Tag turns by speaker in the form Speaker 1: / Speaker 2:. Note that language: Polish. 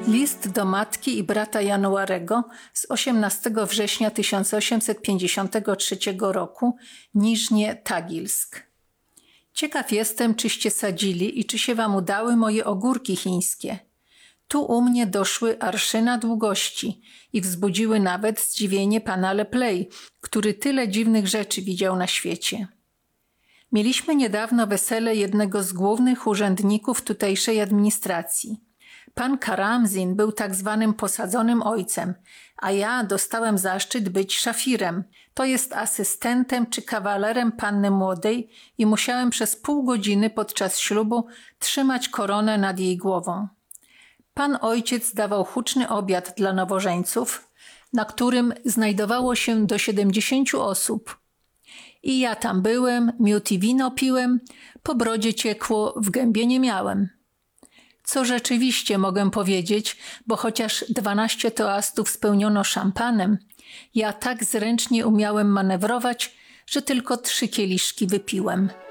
Speaker 1: List do matki i brata Januarego z 18 września 1853 roku, Niżnie Tagilsk. Ciekaw jestem, czyście sadzili i czy się wam udały moje ogórki chińskie. Tu u mnie doszły arszyna długości i wzbudziły nawet zdziwienie pana Lepley, który tyle dziwnych rzeczy widział na świecie. Mieliśmy niedawno wesele jednego z głównych urzędników tutejszej administracji. Pan Karamzin był tak zwanym posadzonym ojcem, a ja dostałem zaszczyt być szafirem, to jest asystentem czy kawalerem panny młodej i musiałem przez pół godziny podczas ślubu trzymać koronę nad jej głową. Pan ojciec dawał huczny obiad dla nowożeńców, na którym znajdowało się do 70 osób. I ja tam byłem, miód i wino piłem, po brodzie ciekło, w gębie nie miałem. Co rzeczywiście mogę powiedzieć, bo chociaż 12 toastów spełniono szampanem, ja tak zręcznie umiałem manewrować, że tylko 3 kieliszki wypiłem.